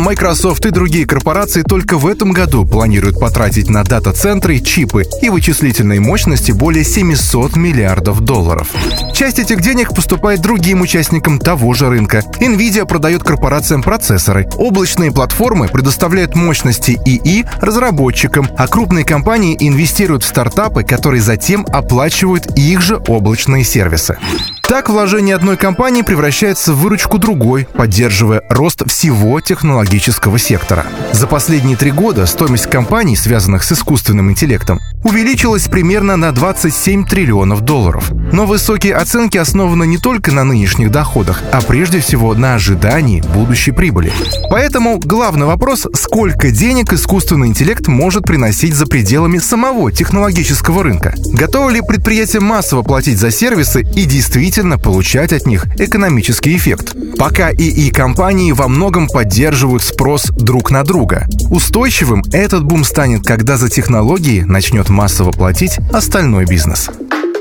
Microsoft и другие корпорации только в этом году планируют потратить на дата-центры, чипы и вычислительные мощности более $700 миллиардов. Часть этих денег поступает другим участникам того же рынка. Nvidia продает корпорациям процессоры. Облачные платформы предоставляют мощности ИИ разработчикам, а крупные компании инвестируют в стартапы, которые затем оплачивают их же облачные сервисы. Так, вложение одной компании превращается в выручку другой, поддерживая рост всего технологического сектора. За последние 3 года стоимость компаний, связанных с искусственным интеллектом, увеличилась примерно на $27 триллионов. Но высокие оценки основаны не только на нынешних доходах, а прежде всего на ожидании будущей прибыли. Поэтому главный вопрос – сколько денег искусственный интеллект может приносить за пределами самого технологического рынка? Готовы ли предприятия массово платить за сервисы и действительно получать от них экономический эффект? Пока ИИ-компании во многом поддерживают спрос друг на друга. Устойчивым этот бум станет, когда за технологии начнет массово платить остальной бизнес.